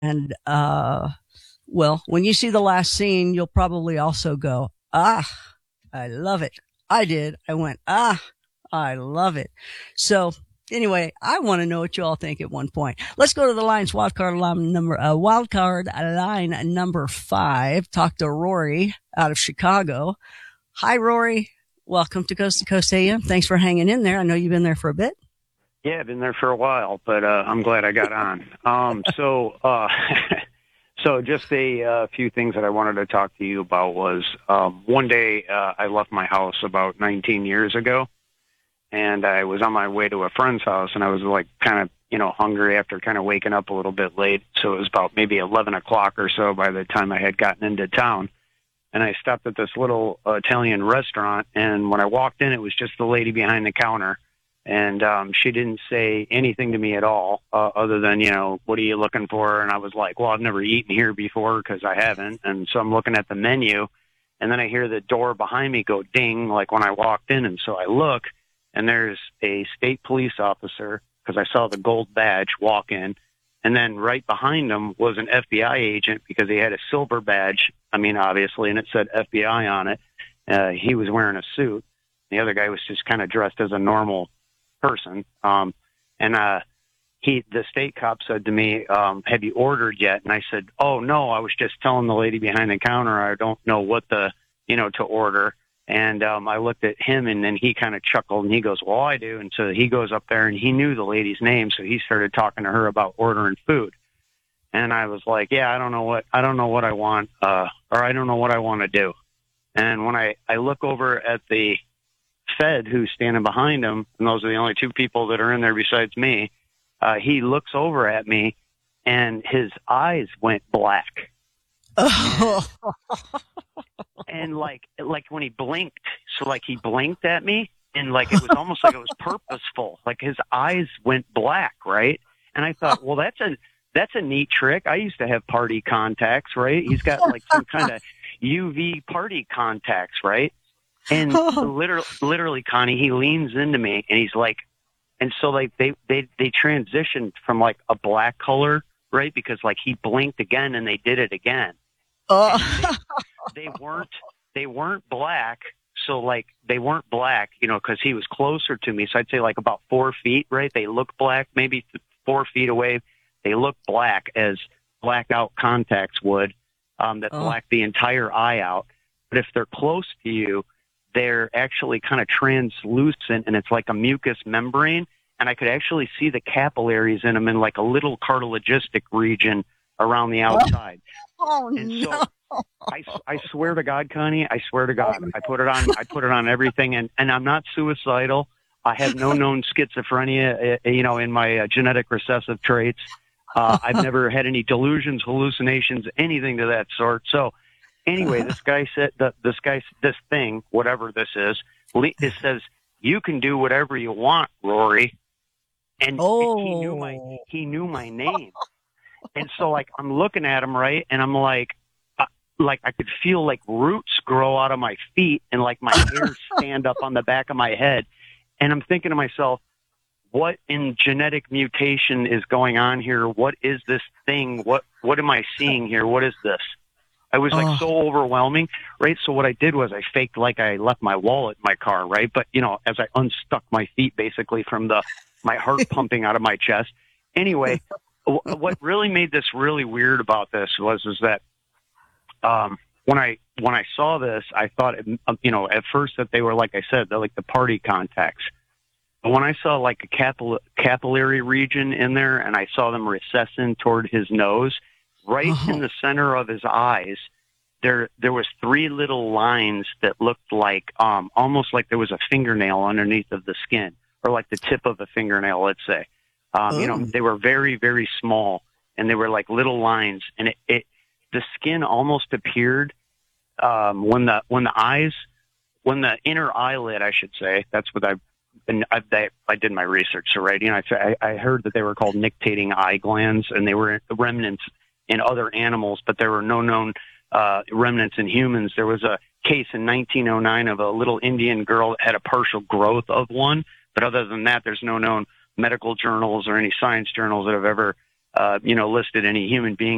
And, well, when you see the last scene, you'll probably also go, ah, I love it. I did. I went, ah, I love it. So anyway, I want to know what you all think at one point. Let's go to the Lions wildcard line number 5. Talk to Rory out of Chicago. Hi, Rory. Welcome to Coast AM. Thanks for hanging in there. I know you've been there for a bit. Yeah, I've been there for a while, but I'm glad I got on. So just a few things that I wanted to talk to you about was one day I left my house about 19 years ago, and I was on my way to a friend's house, and I was like kind of, hungry after kind of waking up a little bit late. So it was about maybe 11 o'clock or so by the time I had gotten into town. And I stopped at this little Italian restaurant, and when I walked in, it was just the lady behind the counter. And she didn't say anything to me at all, other than, what are you looking for? And I was like, well, I've never eaten here before because I haven't. And so I'm looking at the menu, and then I hear the door behind me go ding, like when I walked in. And so I look, and there's a state police officer, because I saw the gold badge walk in. And then right behind him was an FBI agent, because he had a silver badge, obviously, and it said FBI on it. He was wearing a suit. The other guy was just kind of dressed as a normal person. The state cop said to me, have you ordered yet? And I said, oh, no, I was just telling the lady behind the counter I don't know what to order. And I looked at him, and then he kind of chuckled, and he goes, well, I do. And so he goes up there, and he knew the lady's name, so he started talking to her about ordering food. And I was like, yeah, I don't know what I want, or I don't know what I want to do. And when I look over at the Fed who's standing behind him, and those are the only two people that are in there besides me, he looks over at me, and his eyes went black. And like when he blinked, so like he blinked at me, and like it was almost like it was purposeful. Like his eyes went black, right? And I thought, well, that's a neat trick. I used to have party contacts, right? He's got like some kind of UV party contacts, right? And literally, Connie, he leans into me, and he's like, and so like they transitioned from like a black color, right? Because like he blinked again, and they did it again. They weren't black. So like they weren't black, because he was closer to me. So I'd say like about 4 feet, right? They look black, maybe 4 feet away. They look black as blackout contacts would, that black the entire eye out. But if they're close to you, they're actually kind of translucent, and it's like a mucous membrane. And I could actually see the capillaries in them in like a little cartilagistic region around the outside. And so I swear to God, Connie, I swear to God, I put it on everything. And I'm not suicidal. I have no known schizophrenia, in my genetic recessive traits. I've never had any delusions, hallucinations, anything to that sort. So anyway, this guy said this thing, whatever this is, it says, you can do whatever you want, Rory. And he knew my name. And so like, I'm looking at him, right. And I'm like I could feel like roots grow out of my feet, and like my hair stand up on the back of my head. And I'm thinking to myself, what in genetic mutation is going on here? What is this thing? What am I seeing here? What is this? I was like so overwhelming, right? So what I did was I faked like I left my wallet in my car, right? But, as I unstuck my feet basically from my heart pumping out of my chest. Anyway, what really made this really weird about this was that when I saw this, I thought, at first that they were, like I said, they're like the party contacts. But when I saw like a capillary region in there, and I saw them recessing toward his nose, right in the center of his eyes, there was 3 little lines that looked like almost like there was a fingernail underneath of the skin, or like the tip of a fingernail, let's say. They were very, very small, and they were like little lines, and the skin almost appeared when the inner eyelid, I should say, that's what I did my research, so right. I heard that they were called nictating eye glands, and they were remnants in other animals, but there were no known remnants in humans. There was a case in 1909 of a little Indian girl that had a partial growth of one, but other than that, there's no known medical journals or any science journals that have ever listed any human being